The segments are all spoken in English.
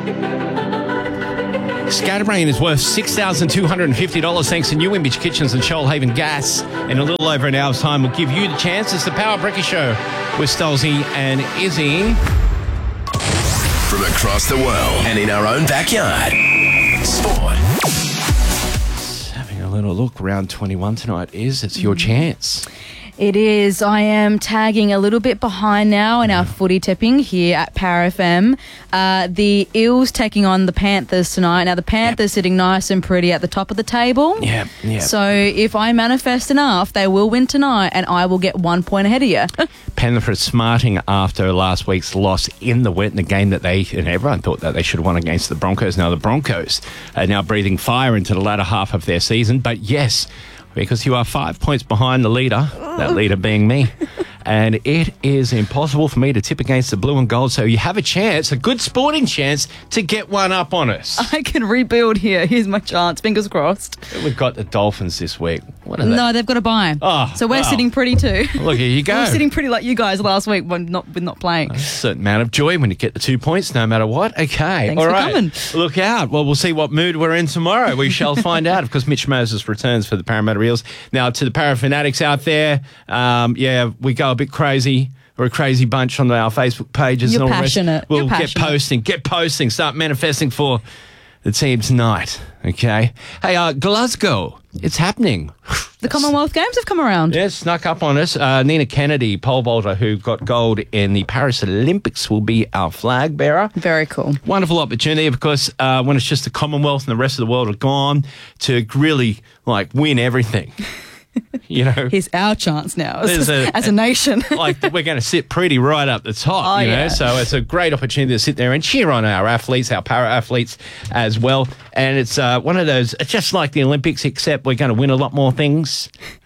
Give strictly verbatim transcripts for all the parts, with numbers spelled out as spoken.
Scatterbrain is worth six thousand two hundred fifty dollars thanks to New Image Kitchens and Shoalhaven Gas. In a little over an hour's time, we'll give you the chance. It's the Power Breakfast Show with Stolzy and Izzy. From across the world and in our own backyard. Sport. Just having a little look. Round twenty-one tonight is. It's your chance. It is. I am tagging a little bit behind now in our footy tipping here at Power F M. Uh, the Eels taking on the Panthers tonight. Now, the Panthers yep. sitting nice and pretty at the top of the table. Yeah, yeah. So if I manifest enough, they will win tonight and I will get one point ahead of you. Penrith smarting after last week's loss in the wet in the game that they, and everyone thought that they should have won against the Broncos. Now the Broncos are now breathing fire into the latter half of their season. But yes, because you are five points behind the leader, that leader being me. And it is impossible for me to tip against the blue and gold. So you have a chance, a good sporting chance, to get one up on us. I can rebuild here. Here's my chance. Fingers crossed. We've got the Dolphins this week. What are they? No, they've got a bye. Oh, so we're wow. sitting pretty too. Look, here you go. We're sitting pretty like you guys last week when not with not playing. A certain amount of joy when you get the two points, no matter what. Okay. Thanks All for right. coming. Look out. Well, we'll see what mood we're in tomorrow. We shall find out. Of course, Mitch Moses returns for the Parramatta Eels. Now, to the Parafanatics out there, um, yeah, we go a bit crazy. We're a crazy bunch on our Facebook pages. You're and all passionate. The rest. We'll You're get passionate. posting, get posting, start manifesting for the team tonight. Okay. Hey, uh, Glasgow, it's happening. The Commonwealth Games have come around. Yeah, snuck up on us. Uh, Nina Kennedy, pole vaulter who got gold in the Paris Olympics, will be our flag bearer. Very cool. Wonderful opportunity because uh, when it's just the Commonwealth and the rest of the world are gone, to really like win everything. You know, here's our chance now as, a, as a nation. Like we're going to sit pretty right up the top, oh, you know. Yeah. So it's a great opportunity to sit there and cheer on our athletes, our para athletes as well. And it's uh, one of those, it's just like the Olympics, except we're going to win a lot more things.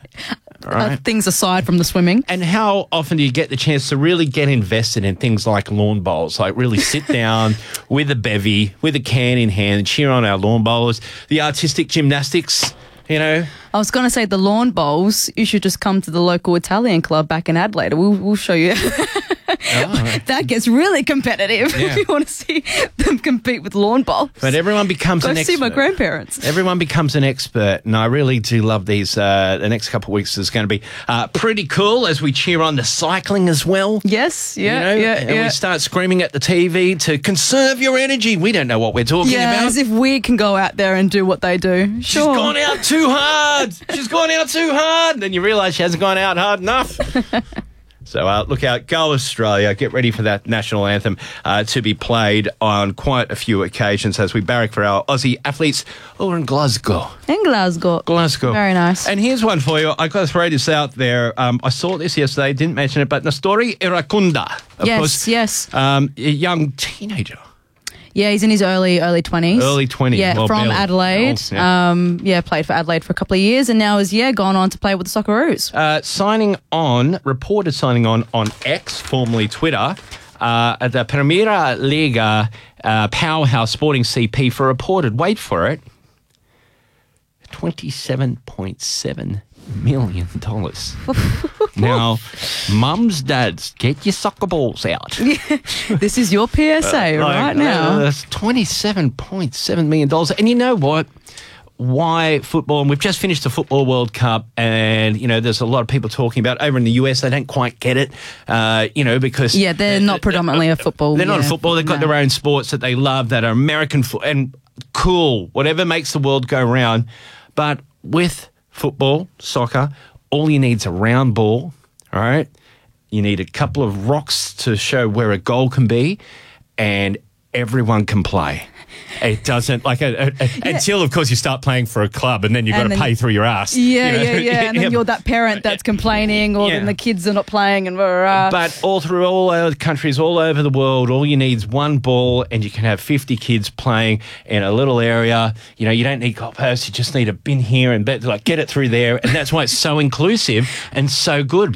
Right. Uh, things aside from the swimming. And how often do you get the chance to really get invested in things like lawn bowls? Like really sit down with a bevy, with a can in hand, and cheer on our lawn bowlers. The artistic gymnastics, you know. I was going to say the lawn bowls, you should just come to the local Italian club back in Adelaide. We'll, we'll show you. Oh. That gets really competitive yeah. if you want to see them compete with lawn bowls. But everyone becomes Go an expert. see my grandparents. Everyone becomes an expert, and I really do love these. Uh, the next couple of weeks is going to be uh, pretty cool as we cheer on the cycling as well. Yes, yeah, you know? yeah, and yeah. we start screaming at the T V to conserve your energy. We don't know what we're talking yeah, about. as if we can go out there and do what they do. She's sure. gone out too hard. She's gone out too hard. Then you realise she hasn't gone out hard enough. So uh, look out, go Australia. Get ready for that national anthem uh, to be played on quite a few occasions as we barrack for our Aussie athletes over in Glasgow. In Glasgow. Glasgow. Very nice. And here's one for you. I got to throw this out there. Um, I saw this yesterday, didn't mention it, but Nestori Irakunda. Of yes, course, yes. Um, a young teenager. Yeah, he's in his early early twenties. Early twenties. Yeah, well, from barely. Adelaide. Oh, yeah. Um, yeah, played for Adelaide for a couple of years, and now has yeah gone on to play with the Socceroos. Uh, signing on, reported signing on on X, formerly Twitter, uh, at the Primera Liga uh, powerhouse Sporting C P for reported. Wait for it. Twenty-seven point seven million dollars. Now, mums, dads, get your soccer balls out. This is your P S A uh, like, right now. Uh, that's twenty-seven point seven million dollars. And you know what? Why football? And we've just finished the Football World Cup, and, you know, there's a lot of people talking about over in the U S, they don't quite get it, uh, you know, because... Yeah, they're not predominantly a football. They're not yeah, a football. They've got no. their own sports that they love that are American fo- and cool, whatever makes the world go round. But with football, soccer, all you need is a round ball, all right? You need a couple of rocks to show where a goal can be, and everyone can play. It doesn't, like, a, a, a, yeah. until, of course, you start playing for a club and then you've got to pay through your ass. Yeah, you know? yeah, yeah. And then you're that parent that's complaining, or yeah. then the kids are not playing. and blah, blah, blah. But all through all over the countries, all over the world, all you need is one ball and you can have fifty kids playing in a little area. You know, you don't need goalposts, you just need a bin here and that, like, get it through there. And that's why it's so inclusive and so good.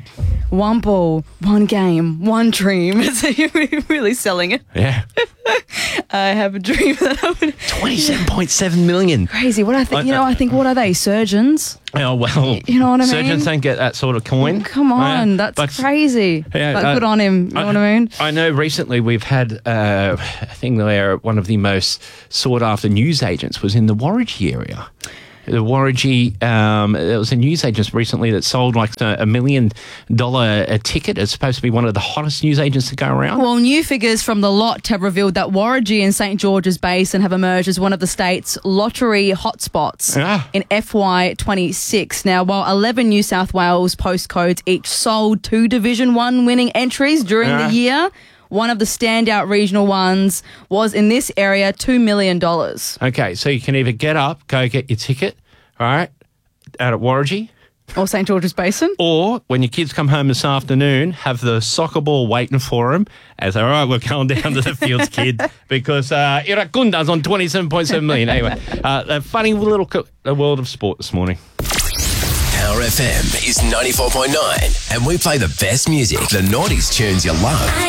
one ball, one game, one dream. So you're really selling it. Yeah. I have a dream that I would. twenty-seven point seven million. Crazy. What I think, I- you know, I think, what are they? Surgeons? Oh, well. You know what I mean? Surgeons don't get that sort of coin. Come on, Yeah, that's but- crazy. Yeah, but uh, good on him. You know what I mean? I know recently we've had uh, a thing where one of the most sought after news agents was in the Warringah area. The Warringah, um, there was a news agent recently that sold like a, a million dollar a ticket. It's supposed to be one of the hottest news agents to go around. Well, new figures from the lot have revealed that Warringah and Saint George's Basin have emerged as one of the state's lottery hotspots Ah. in F Y twenty-six. Now, while eleven New South Wales postcodes each sold two Division One winning entries during Ah. the year, one of the standout regional ones was in this area two million dollars. Okay, so you can either get up, go get your ticket, all right, out at Warringah, Or Saint George's Basin. or when your kids come home this afternoon, have the soccer ball waiting for them as, all right, we're going down to the fields, kid, because uh, Irakunda's on twenty-seven point seven million. Anyway, uh, a funny little co- a world of sport this morning. Power F M is ninety-four point nine, and we play the best music, the noughties tunes you love.